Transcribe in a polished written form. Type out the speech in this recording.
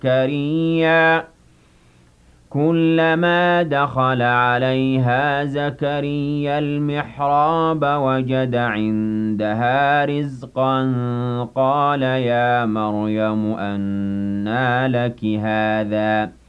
زَكَرِيَّا كُلَّمَا دَخَلَ عَلَيْهَا زَكَرِيَّا الْمِحْرَابَ وَجَدَ عِندَهَا رِزْقًا قَالَ يَا مَرْيَمُ أَنَّىٰ لَكِ هَٰذَا ۖ